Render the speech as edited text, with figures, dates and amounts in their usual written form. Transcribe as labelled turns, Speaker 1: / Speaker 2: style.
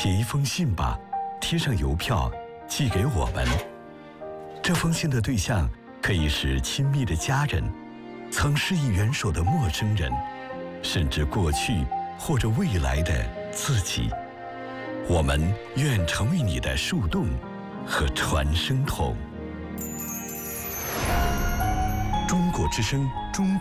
Speaker 1: 写一封信吧，贴上邮票寄给我们。这封信的对象可以是亲密的家人，曾施以援手的陌生人，甚至过去或者未来的自己。我们愿成为你的树洞和传声筒。中国之声